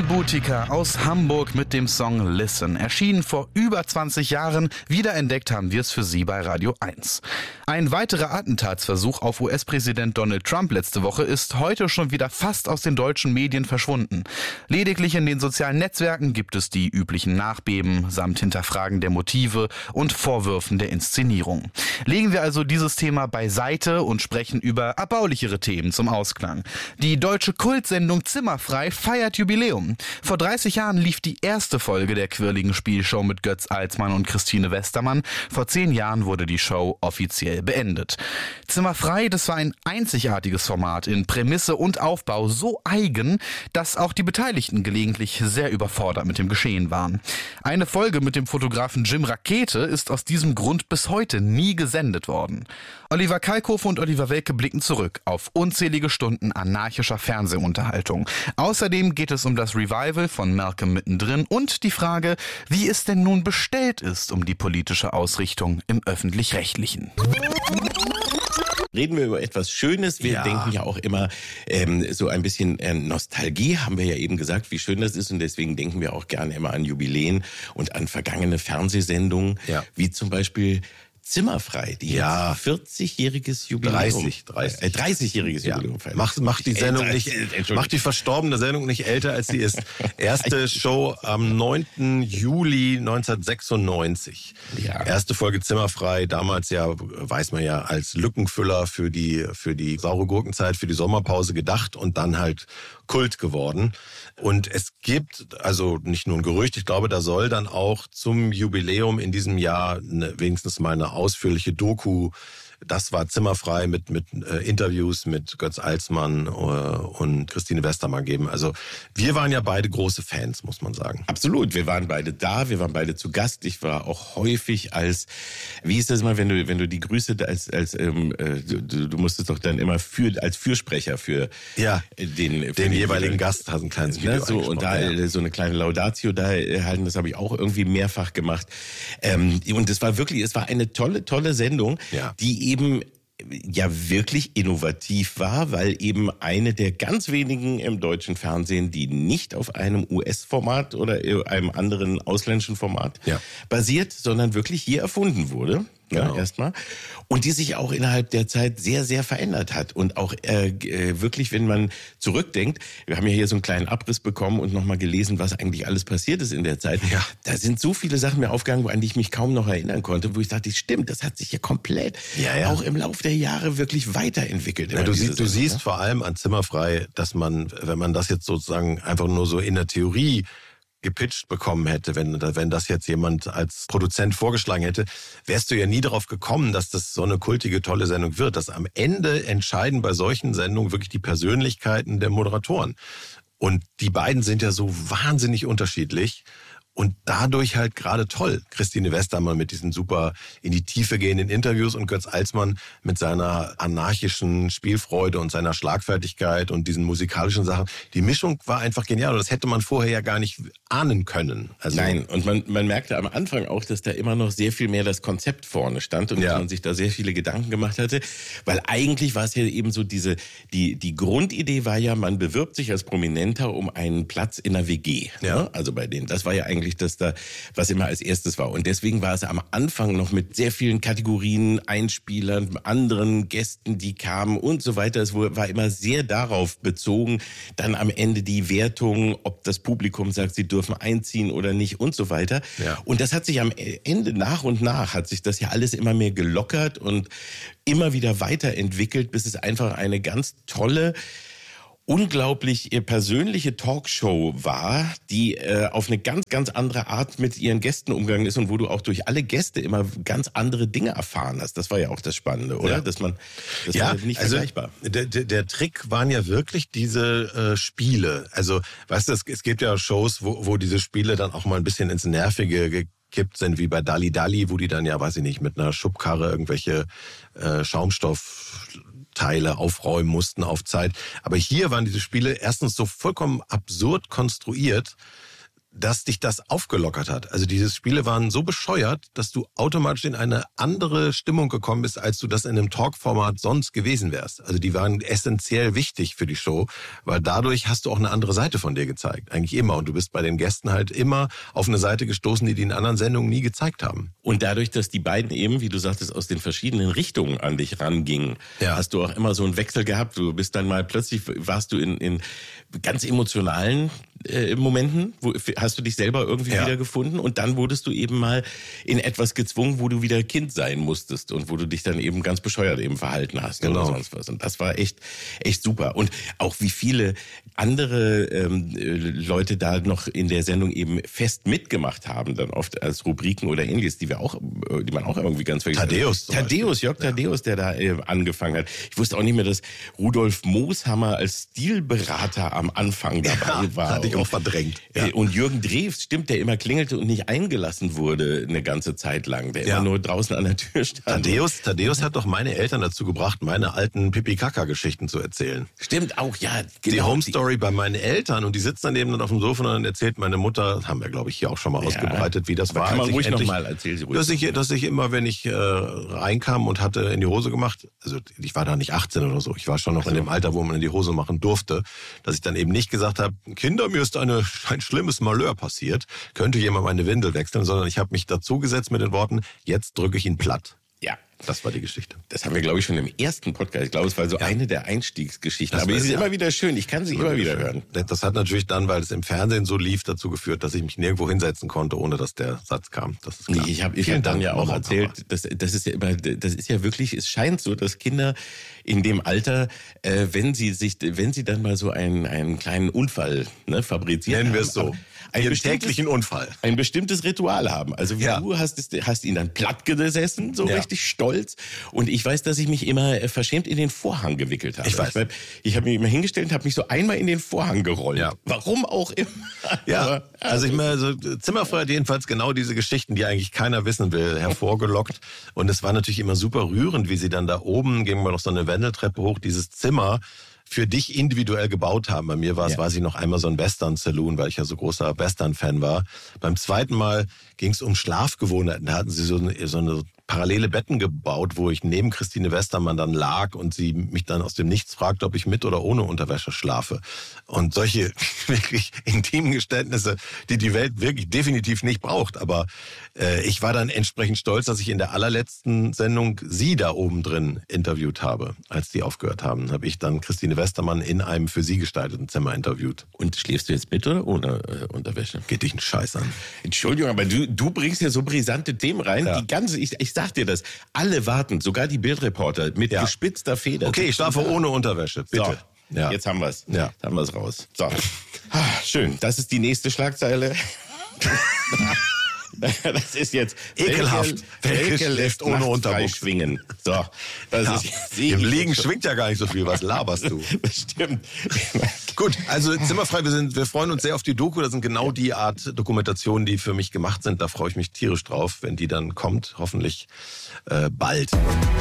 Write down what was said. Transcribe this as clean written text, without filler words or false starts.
Freebootica aus Hamburg mit dem Song Listen. Erschienen vor über 20 Jahren, wiederentdeckt haben wir es für Sie bei Radio 1. Ein weiterer Attentatsversuch auf US-Präsident Donald Trump letzte Woche ist heute schon wieder fast aus den deutschen Medien verschwunden. Lediglich in den sozialen Netzwerken gibt es die üblichen Nachbeben samt Hinterfragen der Motive und Vorwürfen der Inszenierung. Legen wir also dieses Thema beiseite und sprechen über erbaulichere Themen zum Ausklang. Die deutsche Kultsendung Zimmerfrei feiert Jubiläum. Vor 30 Jahren lief die erste Folge der quirligen Spielshow mit Götz Alsmann und Christine Westermann. Vor 10 Jahren wurde die Show offiziell beendet. Zimmerfrei, das war ein einzigartiges Format in Prämisse und Aufbau so eigen, dass auch die Beteiligten gelegentlich sehr überfordert mit dem Geschehen waren. Eine Folge mit dem Fotografen Jim Rakete ist aus diesem Grund bis heute nie gesendet worden. Oliver Kalkofe und Oliver Welke blicken zurück auf unzählige Stunden anarchischer Fernsehunterhaltung. Außerdem geht es um das Revival von Malcolm mittendrin und die Frage, wie es denn nun bestellt ist um die politische Ausrichtung im Öffentlich-Rechtlichen. Reden wir über etwas Schönes. Wir denken ja auch immer so ein bisschen Nostalgie, haben wir ja eben gesagt, wie schön das ist. Und deswegen denken wir auch gerne immer an Jubiläen und an vergangene Fernsehsendungen, wie zum Beispiel Zimmerfrei, die jetzt 40-jähriges Jubiläum. 30-jähriges Jubiläum. Macht die Sendung macht die verstorbene Sendung nicht älter, als sie ist. Erste Show am 9. Juli 1996. Ja. Erste Folge Zimmerfrei, damals weiß man ja, als Lückenfüller für die saure Gurkenzeit, für die Sommerpause gedacht und dann halt Kult geworden. Und es gibt, also nicht nur ein Gerücht, ich glaube, da soll dann auch zum Jubiläum in diesem Jahr wenigstens mal eine ausführliche Doku, das war Zimmerfrei mit Interviews mit Götz Alsmann und Christine Westermann geben. Also wir waren ja beide große Fans, muss man sagen. Absolut, wir waren beide da, wir waren beide zu Gast. Ich war auch häufig als, wie ist das mal, wenn du die Grüße du musstest doch dann immer als Fürsprecher für den jeweiligen Gast, hast ein kleines Video so und da so eine kleine Laudatio da halten, das habe ich auch irgendwie mehrfach gemacht. Und es war eine tolle Sendung, die eben ja wirklich innovativ war, weil eben eine der ganz wenigen im deutschen Fernsehen, die nicht auf einem US-Format oder einem anderen ausländischen Format basiert, sondern wirklich hier erfunden wurde. Ja, erstmal. Und die sich auch innerhalb der Zeit sehr, sehr verändert hat. Und auch wirklich, wenn man zurückdenkt, wir haben ja hier so einen kleinen Abriss bekommen und nochmal gelesen, was eigentlich alles passiert ist in der Zeit. Ja. Da sind so viele Sachen mir aufgegangen, an die ich mich kaum noch erinnern konnte, wo ich dachte, stimmt, das hat sich ja komplett auch im Laufe der Jahre wirklich weiterentwickelt. Ja, du siehst vor allem an Zimmerfrei, dass man, wenn man das jetzt sozusagen einfach nur so in der Theorie gepitcht bekommen hätte, wenn das jetzt jemand als Produzent vorgeschlagen hätte, wärst du ja nie darauf gekommen, dass das so eine kultige, tolle Sendung wird. Dass am Ende entscheiden bei solchen Sendungen wirklich die Persönlichkeiten der Moderatoren. Und die beiden sind ja so wahnsinnig unterschiedlich. Und dadurch halt gerade toll. Christine Westermann mit diesen super in die Tiefe gehenden Interviews und Götz Alsmann mit seiner anarchischen Spielfreude und seiner Schlagfertigkeit und diesen musikalischen Sachen. Die Mischung war einfach genial und das hätte man vorher ja gar nicht ahnen können. Also nein, und man merkte am Anfang auch, dass da immer noch sehr viel mehr das Konzept vorne stand und dass man sich da sehr viele Gedanken gemacht hatte, weil eigentlich war es ja eben so die Grundidee war ja, man bewirbt sich als Prominenter um einen Platz in einer WG. Ja. Ne? Also bei denen, das war ja eigentlich das da, was immer als erstes war. Und deswegen war es am Anfang noch mit sehr vielen Kategorien, Einspielern, anderen Gästen, die kamen und so weiter. Es war immer sehr darauf bezogen, dann am Ende die Wertung, ob das Publikum sagt, sie dürfen einziehen oder nicht und so weiter. Ja. Und das hat sich am Ende nach und nach, hat sich das ja alles immer mehr gelockert und immer wieder weiterentwickelt, bis es einfach eine ganz tolle, unglaublich persönliche Talkshow war, die auf eine ganz, ganz andere Art mit ihren Gästen umgegangen ist und wo du auch durch alle Gäste immer ganz andere Dinge erfahren hast. Das war ja auch das Spannende, oder? Das war nicht vergleichbar. Der Trick waren ja wirklich diese Spiele. Also, weißt du, es gibt ja Shows, wo diese Spiele dann auch mal ein bisschen ins Nervige gekippt sind, wie bei Dalli Dalli, wo die dann ja, weiß ich nicht, mit einer Schubkarre irgendwelche Schaumstoffteile aufräumen mussten auf Zeit. Aber hier waren diese Spiele erstens so vollkommen absurd konstruiert, dass dich das aufgelockert hat. Also diese Spiele waren so bescheuert, dass du automatisch in eine andere Stimmung gekommen bist, als du das in einem Talkformat sonst gewesen wärst. Also die waren essentiell wichtig für die Show, weil dadurch hast du auch eine andere Seite von dir gezeigt. Eigentlich immer. Und du bist bei den Gästen halt immer auf eine Seite gestoßen, die in anderen Sendungen nie gezeigt haben. Und dadurch, dass die beiden eben, wie du sagtest, aus den verschiedenen Richtungen an dich rangingen, hast du auch immer so einen Wechsel gehabt. Du bist dann mal plötzlich, warst du in ganz emotionalen Momenten, hast du dich selber irgendwie wiedergefunden und dann wurdest du eben mal in etwas gezwungen, wo du wieder Kind sein musstest und wo du dich dann eben ganz bescheuert eben verhalten hast oder sonst was. Und das war echt super. Und auch wie viele andere Leute da noch in der Sendung eben fest mitgemacht haben, dann oft als Rubriken oder ähnliches, die man auch irgendwie ganz vergessen. Jörg Thaddeus, der da angefangen hat. Ich wusste auch nicht mehr, dass Rudolf Mooshammer als Stilberater am Anfang dabei war. Hatte ich auch verdrängt. Ja. Und Jürgen Drews, stimmt, der immer klingelte und nicht eingelassen wurde eine ganze Zeit lang, der immer nur draußen an der Tür stand. Thaddeus hat doch meine Eltern dazu gebracht, meine alten Pipi-Kaka-Geschichten zu erzählen. Stimmt auch, ja. Genau. Die Home-Story bei meinen Eltern und die sitzen dann eben auf dem Sofa und dann erzählt meine Mutter, haben wir glaube ich hier auch schon mal ausgebreitet, wie das war. Kann man ruhig nochmal erzählen. Dass ich immer, wenn ich reinkam und hatte in die Hose gemacht, also ich war da nicht 18 oder so, ich war schon noch in dem Alter, wo man in die Hose machen durfte, dass ich dann eben nicht gesagt habe, Kinder, mir ist ein schlimmes Malheur passiert, könnte jemand meine Windel wechseln, sondern ich habe mich dazugesetzt mit den Worten, jetzt drücke ich ihn platt. Ja. Das war die Geschichte. Das haben wir, glaube ich, schon im ersten Podcast. Ich glaube, es war so eine der Einstiegsgeschichten. Das aber es ist immer wieder schön. Ich kann sie immer wieder hören. Das hat natürlich dann, weil es im Fernsehen so lief, dazu geführt, dass ich mich nirgendwo hinsetzen konnte, ohne dass der Satz kam. Das ist klar. Ich habe dann ja auch erzählt, das ist ja immer, das ist ja wirklich, es scheint so, dass Kinder in dem Alter, wenn sie dann mal so einen kleinen Unfall fabrizieren, nennen wir es so. Einen täglichen Unfall. Ein bestimmtes Ritual haben. Also wie du hast ihn dann platt gesessen, so richtig stolz. Und ich weiß, dass ich mich immer verschämt in den Vorhang gewickelt habe. Ich habe mich immer hingestellt und habe mich so einmal in den Vorhang gerollt. Ja. Warum auch immer. Ja, also ich meine, so Zimmerfrei hat jedenfalls genau diese Geschichten, die eigentlich keiner wissen will, hervorgelockt. Und es war natürlich immer super rührend, wie sie dann da oben, gingen wir noch so eine Wendeltreppe hoch, dieses Zimmer für dich individuell gebaut haben. Bei mir war es, weiß ich noch, einmal so ein Western-Saloon, weil ich ja so großer Western-Fan war. Beim zweiten Mal ging es um Schlafgewohnheiten. Da hatten sie so eine parallele Betten gebaut, wo ich neben Christine Westermann dann lag und sie mich dann aus dem Nichts fragte, ob ich mit oder ohne Unterwäsche schlafe. Und solche wirklich intimen Geständnisse, die die Welt wirklich definitiv nicht braucht. Aber ich war dann entsprechend stolz, dass ich in der allerletzten Sendung sie da oben drin interviewt habe. Als die aufgehört haben, habe ich dann Christine Westermann in einem für sie gestalteten Zimmer interviewt. Und schläfst du jetzt mit oder ohne Unterwäsche? Geht dich einen Scheiß an. Entschuldigung, aber du bringst ja so brisante Themen rein. Ja. Die ganze, ich sag dir das, alle warten, sogar die Bildreporter mit gespitzter Feder. Okay, ich schlafe ohne Unterwäsche, bitte. So, jetzt haben wir es. Ja. Jetzt haben wir es raus. So, schön. Das ist die nächste Schlagzeile. Das ist jetzt ekelhaft. Welke lässt ohne Unterwäsche schwingen. So, das ist im Liegen schwingt ja gar nicht so viel. Was laberst du? Das stimmt. Gut, also Zimmerfrei, wir freuen uns sehr auf die Doku. Das sind genau die Art Dokumentationen, die für mich gemacht sind. Da freue ich mich tierisch drauf, wenn die dann kommt, hoffentlich bald.